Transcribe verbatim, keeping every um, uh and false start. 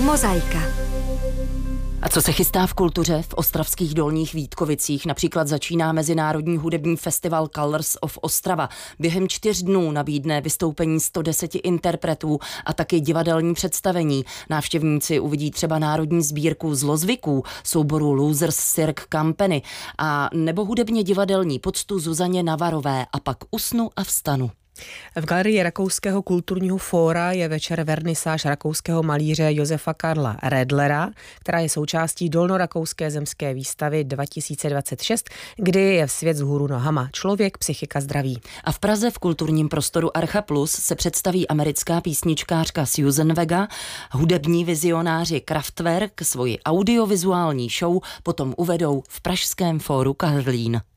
Mozaika. A co se chystá v kultuře? V ostravských Dolních Vítkovicích například začíná Mezinárodní hudební festival Colors of Ostrava. Během čtyř dnů nabídne vystoupení sto deset interpretů a taky divadelní představení. Návštěvníci uvidí třeba národní sbírku zlozvyků, souboru Losers Cirque Company a nebo hudebně divadelní poctu Zuzaně Navarové a pak Usnu a vstanu. V galerii Rakouského kulturního fóra je večer vernisáž rakouského malíře Josefa Karla Redlera, která je součástí Dolnorakouské zemské výstavy dva tisíce dvacet šest, kdy je svět vzhůru nohama. Člověk, psychika, zdraví. A v Praze v kulturním prostoru Archa Plus se představí americká písničkářka Susan Vega, hudební vizionáři Kraftwerk svoji audiovizuální show potom uvedou v pražském fóru Karlín.